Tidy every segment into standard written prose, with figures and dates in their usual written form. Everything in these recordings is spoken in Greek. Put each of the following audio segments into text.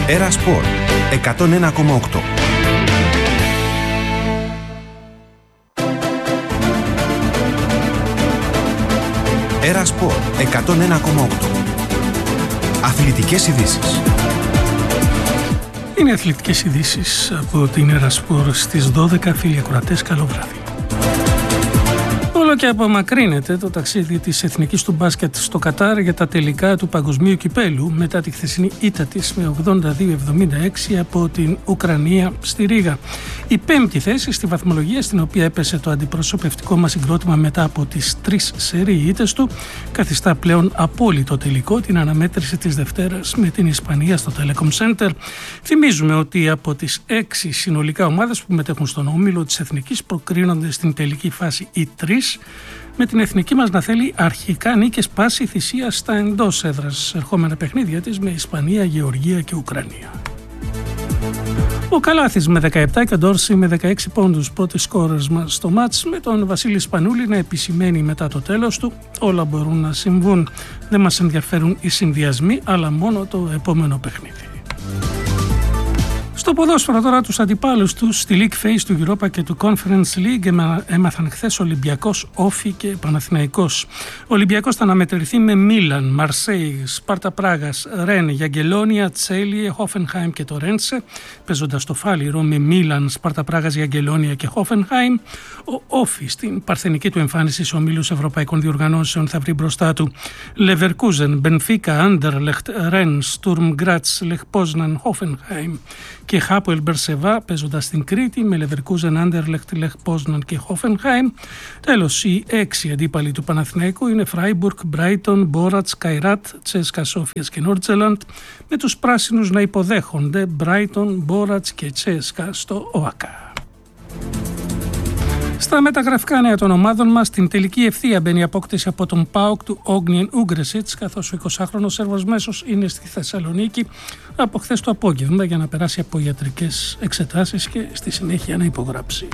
Έρα Σπορ 101,8. Έρα Σπορ 101,8. Αθλητικές ειδήσεις. Είναι αθλητικές ειδήσεις από την Έρα Σπορ στις 12. Φίλοι ακροατές, καλό βράδυ. Όλο και απομακρύνεται το ταξίδι της εθνικής του μπάσκετ στο Κατάρ για τα τελικά του Παγκοσμίου Κυπέλου μετά τη χθεσινή ήττα της με 82-76 από την Ουκρανία στη Ρήγα. Η πέμπτη θέση στη βαθμολογία, στην οποία έπεσε το αντιπροσωπευτικό μας συγκρότημα μετά από τις 3 σερί ήττες του, καθιστά πλέον απόλυτο τελικό την αναμέτρηση της Δευτέρας με την Ισπανία στο Telecom Center. Θυμίζουμε ότι από τις 6 συνολικά ομάδες που μετέχουν στον όμιλο της εθνικής προκρίνονται στην τελική φάση οι 3, με την εθνική μας να θέλει αρχικά νίκες πάση θυσία στα εντός έδρας ερχόμενα παιχνίδια της με Ισπανία, Γεωργία και Ουκρανία. Ο Καλάθης με 17 και ο Ντόρση με 16 πόντους, πρώτοι σκόρερς μας στο μάτς, με τον Βασίλη Σπανούλη να επισημαίνει μετά το τέλος του: όλα μπορούν να συμβούν. Δεν μας ενδιαφέρουν οι συνδυασμοί, αλλά μόνο το επόμενο παιχνίδι. Στο ποδόσφαιρο τώρα, τους αντιπάλους τους στη League Phase του Europa και του Conference League έμαθαν χθες Ολυμπιακός, Όφη και Παναθηναϊκός. Ο Ολυμπιακός θα αναμετρηθεί με Μίλαν, Μαρσέη, Σπάρτα Πράγας, Ρεν, Γιαγκελόνια, Τσέλιε, Χόφενχάιμ και το Ρέντσε, παίζοντας το Φάληρο με Μίλαν, Σπάρτα Πράγας, Γιαγκελόνια και Χόφενχάιμ. Ο Όφη στην παρθενική του εμφάνιση σε ομίλους ευρωπαϊκών διοργανώσεων θα βρει μπροστά του Λεβερκούζεν, Μπενφίκα, Άντερλεχτ, Ρεν, Στουρμ Γκράτς, Λεχ Πόζναν, Χόφενχάιμ και Χάποελ Μπερσεβά, παίζοντας στην Κρήτη με Λεβερκούζεν, Άντερλεχτ, Λεχ Πόζναν και Χόφενχάιμ. Τέλος, οι 6 αντίπαλοι του Παναθηναϊκού είναι Φράιμπουργκ, Μπράιτον, Μπόρατς, Καϊράτ, Τσέσκα Σόφιας και Νόρτζελαντ, με τους πράσινους να υποδέχονται Μπράιτον, Μπόρατς και Τσέσκα στο ΟΑΚΑ. Στα μεταγραφικά νέα των ομάδων μας, στην τελική ευθεία μπαίνει η απόκτηση από τον ΠΑΟΚ του Όγνιεν Ούγκρεσιτς, καθώς ο 20χρονος Σέρβος μέσος είναι στη Θεσσαλονίκη από χθες το απόγευμα για να περάσει από ιατρικές εξετάσεις και στη συνέχεια να υπογράψει.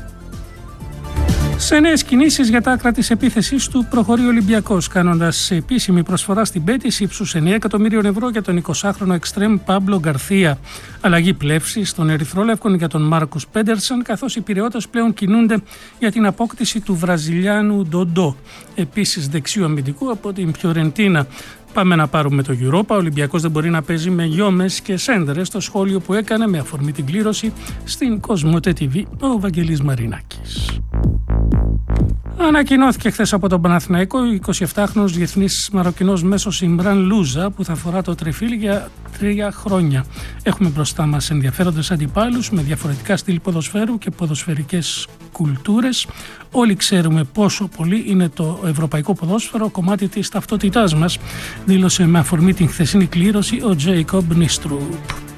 Σε νέες κινήσεις για τα άκρα της επίθεσης του προχωρεί ο Ολυμπιακός, κάνοντας επίσημη προσφορά στην Πέτης ύψους 9 εκατομμύριων ευρώ για τον 20χρονο εξτρέμ Πάμπλο Γκαρθία. Αλλαγή πλεύσης των ερυθρόλευκων για τον Μάρκους Πέντερσον, καθώς οι Πειραιώτες πλέον κινούνται για την απόκτηση του Βραζιλιάνου Ντοντό, επίσης δεξιού αμυντικού από την Φιωρεντίνα. Πάμε να πάρουμε το Europa. Ο Ολυμπιακός δεν μπορεί να παίζει με γιόμες και σέντερες, στο σχόλιο που έκανε με αφορμή την κλήρωση στην Κοσμοτέ TV ο Βαγγελής Μαρινάκης. Ανακοινώθηκε χθες από τον Παναθηναϊκό ο 27χρονος διεθνής Μαροκινός μέσος Ιμπράν Λούζα, που θα φορά το τρεφίλ για 3 χρόνια. Έχουμε μπροστά μας ενδιαφέροντες αντιπάλους με διαφορετικά στυλ ποδοσφαίρου και ποδοσφαιρικές κουλτούρες. Όλοι ξέρουμε πόσο πολύ είναι το ευρωπαϊκό ποδόσφαιρο κομμάτι της ταυτότητάς μας, δήλωσε με αφορμή την χθεσινή κλήρωση ο Τζέικομπ Νίστρουπ.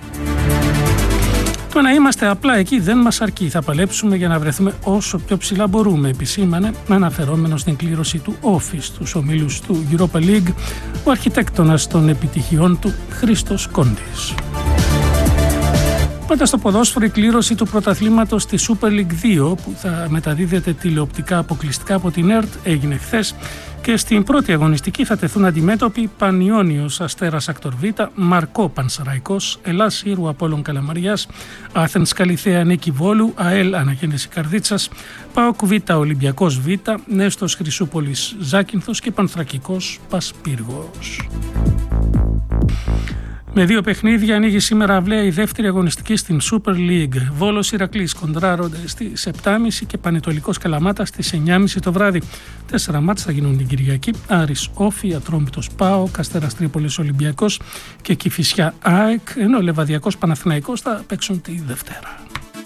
Το να είμαστε απλά εκεί δεν μας αρκεί. Θα παλέψουμε για να βρεθούμε όσο πιο ψηλά μπορούμε, επισήμανε, αναφερόμενο στην κλήρωση του Όφη στους ομίλους του Europa League, ο αρχιτέκτονας των επιτυχιών του Χρήστος Κόντης. Πάντα στο ποδόσφαιρο, η κλήρωση του πρωταθλήματος στη Super League 2, που θα μεταδίδεται τηλεοπτικά αποκλειστικά από την ΕΡΤ, έγινε χθες και στην πρώτη αγωνιστική θα τεθούν αντιμέτωποι Πανιόνιος Αστέρας Ακτορ Β, Μαρκό Πανσεραϊκός, Ελλάς Ήρου Απόλλων Καλαμαριάς, Άθενς Καλιθέα Νίκη Βόλου, ΑΕΛ Αναγέννηση Καρδίτσας, ΠΑΟΚ Β Ολυμπιακός Β, Νέστος Χρυσούπολης Ζάκυνθος και Πανθρακικός Πασπύργος. Με 2 παιχνίδια ανοίγει σήμερα αυλαία η δεύτερη αγωνιστική στην Super League. Βόλος Ηρακλής κοντράρονται στις 7.30 και Πανετολικός Καλαμάτα στις 9.30 το βράδυ. 4 μάτς θα γίνουν την Κυριακή. Άρης Όφη, Ατρόμητος ΠΑΟΚ, Αστέρας Τρίπολης Ολυμπιακός και Κηφισιά ΑΕΚ, ενώ Λεβαδιακός Παναθηναϊκός θα παίξουν τη Δευτέρα.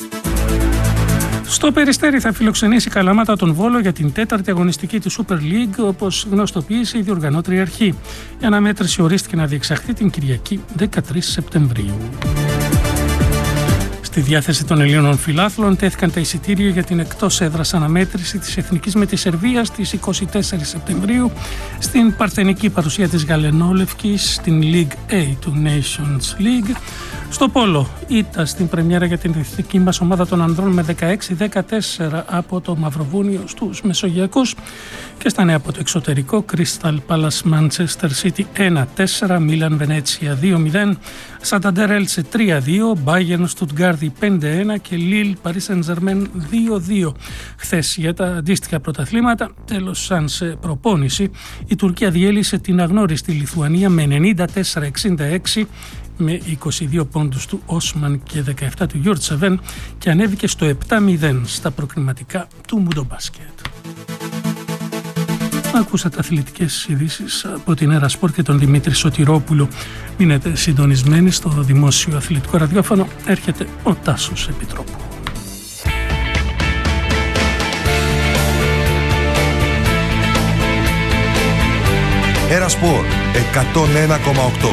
Στο Περιστέρι θα φιλοξενήσει Καλαμάτα τον Βόλο για την 4η αγωνιστική της Super League, όπως γνωστοποίησε η διοργανώτρια αρχή. Η αναμέτρηση ορίστηκε να διεξαχθεί την Κυριακή 13 Σεπτεμβρίου. Στη διάθεση των Ελλήνων φιλάθλων τέθηκαν τα εισιτήρια για την εκτός έδρας αναμέτρηση της Εθνικής με τη Σερβία στις 24 Σεπτεμβρίου στην παρθενική παρουσία της Γαλενόλευκης στην League A του Nations League. Στο πόλο, ήττα στην πρεμιέρα για την εθνική μας ομάδα των ανδρών με 16-14 από το Μαυροβούνιο στους Μεσογειακούς, και στα νέα από το εξωτερικό, Crystal Palace Manchester City 1-4, Milan Venezia 2-0, Santander Elche 3-2, Bayern Stuttgart 5-1 και Lille Paris Saint-Germain 2-2. Χθες για τα αντίστοιχα πρωταθλήματα, τέλος σαν σε προπόνηση, η Τουρκία διέλυσε την αγνώριστη Λιθουανία με 94-66, με 22 πόντους του Όσμαν και 17 του Γιουρτσεβέν, και ανέβηκε στο 7-0 στα προκριματικά του Μουντομπάσκετ. Ακούσατε αθλητικές ειδήσεις από την Έρα Σπορ και τον Δημήτρη Σωτηρόπουλο. Μείνετε συντονισμένοι στο δημόσιο αθλητικό ραδιόφωνο. Έρχεται ο Τάσος Επιτρόπου. Έρα Σπορ 101,8.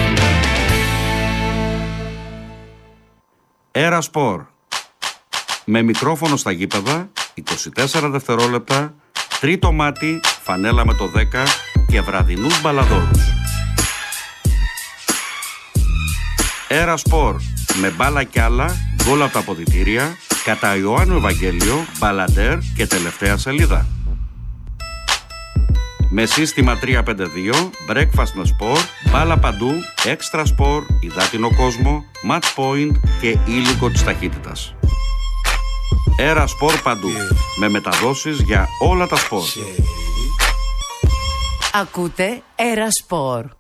Έρα Σπορ. Με μικρόφωνο στα γήπεδα, 24 δευτερόλεπτα, τρίτο μάτι, φανέλα με το 10 και βραδινούς μπαλαδόρους. Έρα Σπορ. Με μπάλα κι άλλα, γκολ από τα αποδυτήρια, κατά Ιωάννου Ευαγγέλιο, μπαλαντέρ και τελευταία σελίδα. Με σύστημα 352, breakfast με σπορ, μπάλα παντού, έξτρα σπορ, υδάτινο κόσμο, match point και υλικό της ταχύτητας. Έρα Σπορ παντού, με μεταδόσεις για όλα τα σπορ. Ακούτε Έρα Σπορ.